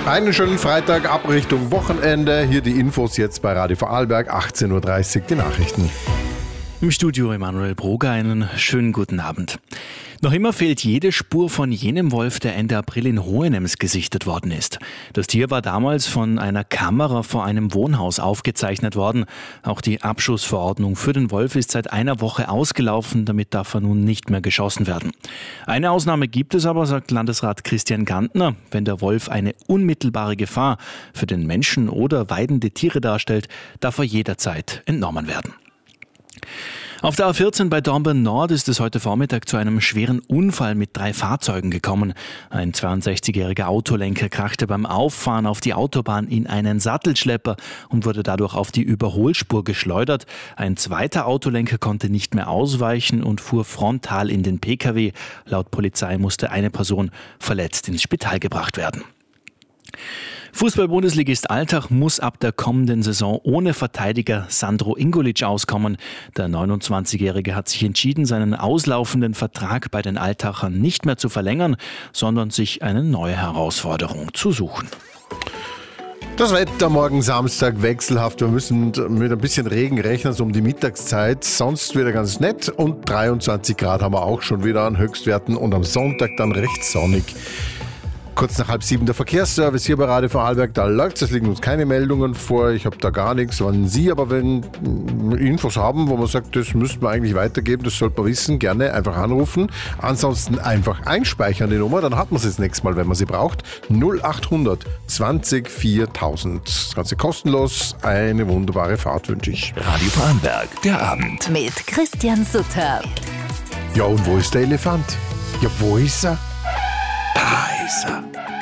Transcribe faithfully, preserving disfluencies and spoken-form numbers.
Einen schönen Freitag ab Richtung Wochenende. Hier die Infos jetzt bei Radio Vorarlberg, achtzehn Uhr dreißig, die Nachrichten. Im Studio Emanuel Broger, einen schönen guten Abend. Noch immer fehlt jede Spur von jenem Wolf, der Ende April in Hohenems gesichtet worden ist. Das Tier war damals von einer Kamera vor einem Wohnhaus aufgezeichnet worden. Auch die Abschussverordnung für den Wolf ist seit einer Woche ausgelaufen, damit darf er nun nicht mehr geschossen werden. Eine Ausnahme gibt es aber, sagt Landesrat Christian Gantner, wenn der Wolf eine unmittelbare Gefahr für den Menschen oder weidende Tiere darstellt, darf er jederzeit entnommen werden. Auf der A vierzehn bei Dornbirn Nord ist es heute Vormittag zu einem schweren Unfall mit drei Fahrzeugen gekommen. Ein zweiundsechzigjähriger Autolenker krachte beim Auffahren auf die Autobahn in einen Sattelschlepper und wurde dadurch auf die Überholspur geschleudert. Ein zweiter Autolenker konnte nicht mehr ausweichen und fuhr frontal in den P K W. Laut Polizei musste eine Person verletzt ins Spital gebracht werden. Fußball-Bundesligist Altach muss ab der kommenden Saison ohne Verteidiger Sandro Ingolic auskommen. Der neunundzwanzigjährige hat sich entschieden, seinen auslaufenden Vertrag bei den Altachern nicht mehr zu verlängern, sondern sich eine neue Herausforderung zu suchen. Das Wetter morgen Samstag wechselhaft. Wir müssen mit ein bisschen Regen rechnen, so um die Mittagszeit. Sonst wieder ganz nett. Und dreiundzwanzig Grad haben wir auch schon wieder an Höchstwerten. Und am Sonntag dann recht sonnig. Kurz nach halb sieben der Verkehrsservice hier bei Radio Vorarlberg. Da läuft es, liegen uns keine Meldungen vor. Ich habe da gar nichts. Wenn Sie aber wenn Infos haben, wo man sagt, das müssten wir eigentlich weitergeben, das sollte man wissen, gerne einfach anrufen. Ansonsten einfach einspeichern die Nummer, dann hat man sie das nächste Mal, wenn man sie braucht. null achthundert zwanzig viertausend. Das Ganze kostenlos. Eine wunderbare Fahrt wünsche ich. Radio Vorarlberg, der Abend. Mit Christian Sutter. Ja, und wo ist der Elefant? Ja, wo ist er? Da ist er.